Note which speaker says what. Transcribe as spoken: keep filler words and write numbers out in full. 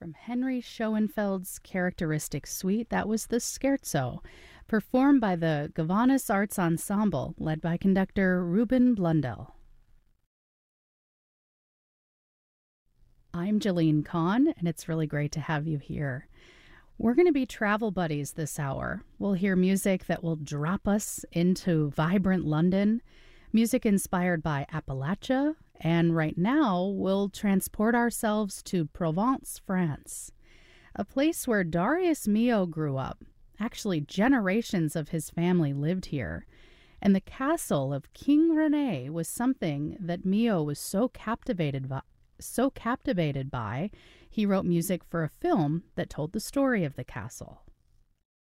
Speaker 1: From Henry Schoenfeld's characteristic suite, that was the Scherzo, performed by the Gowanus Arts Ensemble, led by conductor Ruben Blundell. I'm Jalene Kahn, and it's really great to have you here. We're going to be travel buddies this hour. We'll hear music that will drop us into vibrant London, music inspired by Appalachia, and right now we'll transport ourselves to Provence, France, a place where Darius Milhaud grew up. Actually, generations of his family lived here, and the castle of King René was something that Milhaud was so captivated by. So captivated by, he wrote music for a film that told the story of the castle.